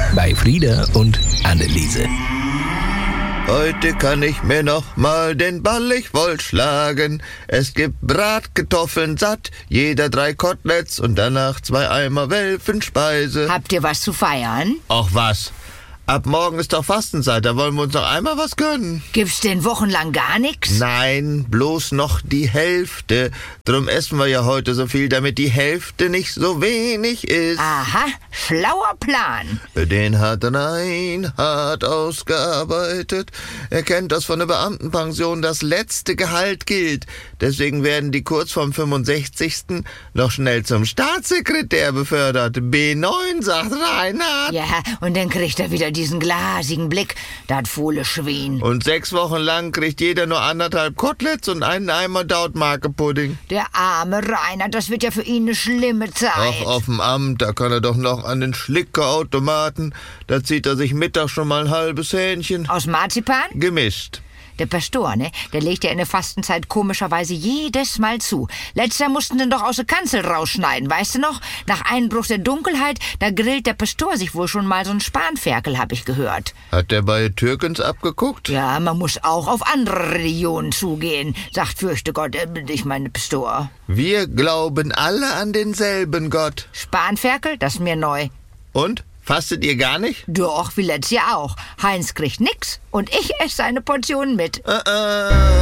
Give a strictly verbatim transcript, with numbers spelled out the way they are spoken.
bei Frieda und Anneliese. Heute kann ich mir noch mal den Ballig voll schlagen. Es gibt Bratkartoffeln satt, jeder drei Koteletts und danach zwei Eimer Welfenspeise. Habt ihr was zu feiern? Ach was, ab morgen ist doch Fastenzeit, da wollen wir uns noch einmal was gönnen. Gibt's denn wochenlang gar nichts? Nein, bloß noch die Hälfte. Drum essen wir ja heute so viel, damit die Hälfte nicht so wenig ist. Aha, schlauer Plan. Den hat Reinhard ausgearbeitet. Er kennt das von der Beamtenpension, das letzte Gehalt gilt. Deswegen werden die kurz vorm fünfundsechzigsten noch schnell zum Staatssekretär befördert. B neun, sagt Reinhard. Ja, und dann kriegt er wieder diesen glasigen Blick, dat fohle Schwein. Und sechs Wochen lang kriegt jeder nur anderthalb Koteletts und einen Eimer Dautmarke-Pudding. Der arme Reinhard, das wird ja für ihn eine schlimme Zeit. Ach, auf dem Amt, da kann er doch noch an den Schlickerautomaten. Da zieht er sich mittags schon mal ein halbes Hähnchen. Aus Marzipan? Gemischt. Der Pastor, ne? Der legt ja in der Fastenzeit komischerweise jedes Mal zu. Letzter mussten den doch aus der Kanzel rausschneiden, weißt du noch? Nach Einbruch der Dunkelheit, da grillt der Pastor sich wohl schon mal so ein Spanferkel, hab ich gehört. Hat der bei Türkens abgeguckt? Ja, man muss auch auf andere Religionen zugehen, sagt fürchte Gott, äh, ich meine Pastor. Wir glauben alle an denselben Gott. Spanferkel, das ist mir neu. Und? Fastet ihr gar nicht? Doch, wie letztes Jahr auch. Heinz kriegt nix und ich esse seine Portionen mit. Äh, äh.